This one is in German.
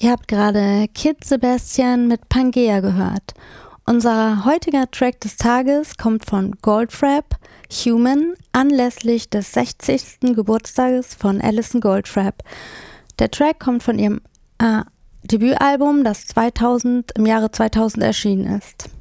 Ihr habt gerade Kid Sebastian mit Pangea gehört. Unser heutiger Track des Tages kommt von Goldfrapp, Human, anlässlich des 60. Geburtstages von Alison Goldfrapp. Der Track kommt von ihrem Debütalbum, das im Jahre 2000 erschienen ist.